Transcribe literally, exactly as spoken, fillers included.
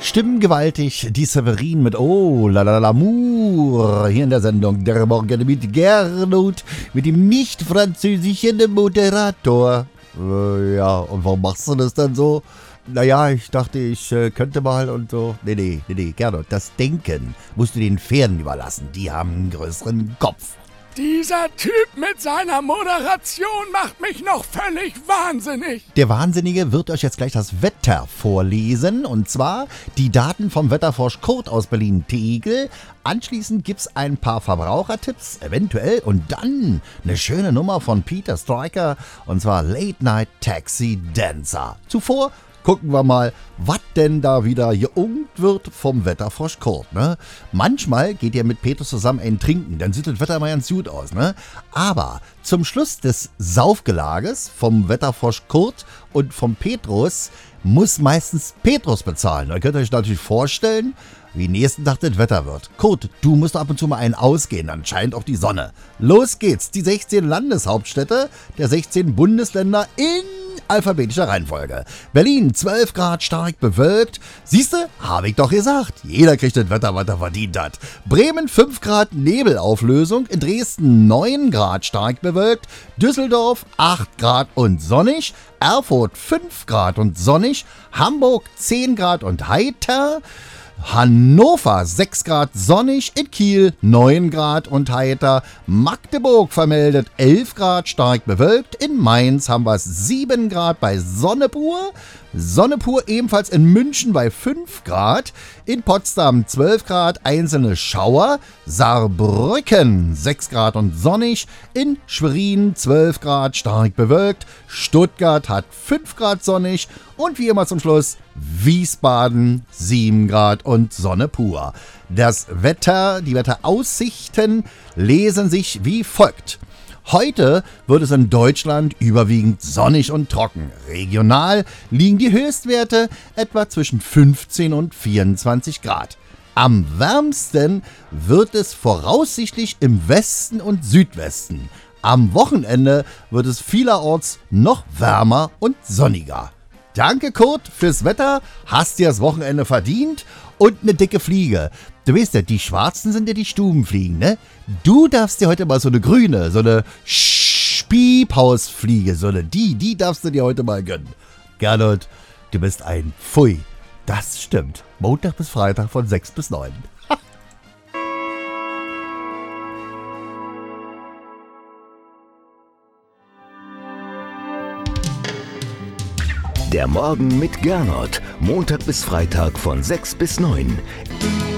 Stimmgewaltig, die Severin mit Oh, la la la L'amour, hier in der Sendung Der Morgen mit Gernot, mit dem nicht-französischen Moderator. Äh, ja, und warum machst du das dann so? Naja, ich dachte, ich äh, könnte mal und so. Nee, nee, nee, nee, Gernot, das Denken musst du den Pferden überlassen. Die haben einen größeren Kopf. Dieser Typ mit seiner Moderation macht mich noch völlig wahnsinnig. Der Wahnsinnige wird euch jetzt gleich das Wetter vorlesen. Und zwar die Daten vom Wetterfrosch Kurt aus Berlin-Tegel. Anschließend gibt's ein paar Verbrauchertipps, eventuell. Und dann eine schöne Nummer von Peter Stryker. Und zwar Late Night Taxi Dancer. Zuvor gucken wir mal, was denn da wieder geungt wird vom Wetterfrosch Kurt, ne? Manchmal geht ihr mit Petrus zusammen ein Trinken, dann sieht das Wetter mal ganz gut aus, ne? Aber zum Schluss des Saufgelages vom Wetterfrosch Kurt und vom Petrus muss meistens Petrus bezahlen. Da könnt ihr euch natürlich vorstellen, wie nächsten Tag das Wetter wird. Kurt, du musst ab und zu mal einen ausgehen, dann scheint auch die Sonne. Los geht's, die sechzehn Landeshauptstädte der sechzehn Bundesländer in alphabetischer Reihenfolge. Berlin, zwölf Grad, stark bewölkt. Siehste, habe ich doch gesagt. Jeder kriegt das Wetter, was er verdient hat. Bremen, fünf Grad, Nebelauflösung. In Dresden, neun Grad, stark bewölkt. Düsseldorf, acht Grad und sonnig. Erfurt, fünf Grad und sonnig. Hamburg, zehn Grad und heiter. Hannover sechs Grad sonnig, in Kiel neun Grad und heiter, Magdeburg vermeldet elf Grad stark bewölkt, in Mainz haben wir es sieben Grad bei Sonne pur, Sonne pur ebenfalls in München bei fünf Grad, in Potsdam zwölf Grad, einzelne Schauer, Saarbrücken sechs Grad und sonnig, in Schwerin zwölf Grad stark bewölkt, Stuttgart hat fünf Grad sonnig und wie immer zum Schluss Wiesbaden sieben Grad und Sonne pur. Das Wetter, die Wetteraussichten lesen sich wie folgt. Heute wird es in Deutschland überwiegend sonnig und trocken. Regional liegen die Höchstwerte etwa zwischen fünfzehn und vierundzwanzig Grad. Am wärmsten wird es voraussichtlich im Westen und Südwesten. Am Wochenende wird es vielerorts noch wärmer und sonniger. Danke, Kurt, fürs Wetter. Hast dir das Wochenende verdient und eine dicke Fliege. Du weißt ja, die Schwarzen sind ja die Stubenfliegen, ne? Du darfst dir heute mal so eine grüne, so eine Spiebhausfliege, so eine die, die darfst du dir heute mal gönnen. Gernot, du bist ein Pfui. Das stimmt. Montag bis Freitag von sechs bis neun. Der Morgen mit Gernot. Montag bis Freitag von sechs bis neun.